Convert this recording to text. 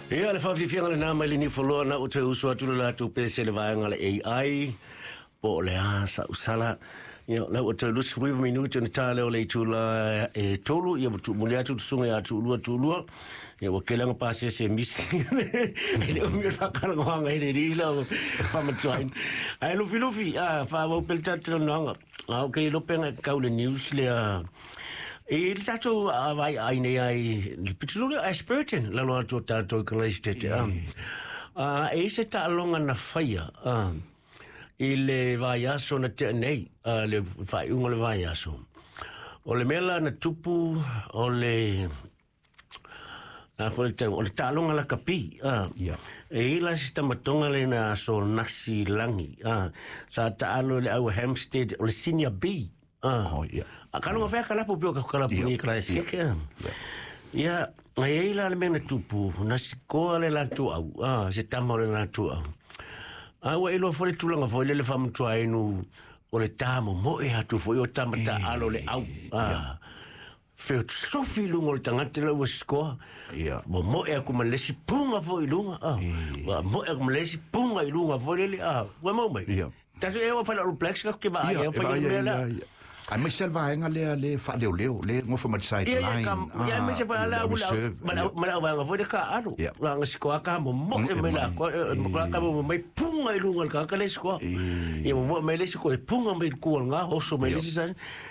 Ia le whawhiwhianga le nā mai lini wholoa na o te usua tula la tu pese le vaenga le AI po le sa usala ia la o te lusi wiwa minuti ni tāle o le tula e tolu ia muli atu tusunga ia tulua ia o kelanga pāse se misi ele o mia whakaranga wanga ele rila o whamatuain ai lufi whawau peltatila nanga au kei lopenga kau le news le e le tatou vai ai nei ai le pitulu le Ashburton la loa to tatou kalais tete e se talonga na faia e le vai aso na te nei le vai unga le vai aso o le mela na tupu o le o le talonga la kapi e la si tamatonga le na so nasi langi sa taalo le au Hampstead o le Senior B Kanu ngā whea kalapu pio ka kalapu ni krais keke. Ia, ngai eila le mena tupu, nasi koa le latu au, se tama le latu au. Awa ilo fole tulanga fole le whamutua enu o le tāmo moe hatu fo o tamata alo le au. Feo sofi lunga o le tangate lau asikoa. Mo moe aku malesi punga fo ilunga. Moe aku malesi punga ilunga fo le wa mau mai. Tasu e o whala ruplex ka ke va e o whala mela. Ai mai selva enga le fa leo le ngofa ma sideline. Ia me se fa la mala va foi de ka aro. La ngsko ka mo me la ko ka mo mai punga ilunga ka le sko. Ia mo me le sko punga me ko nga oso me le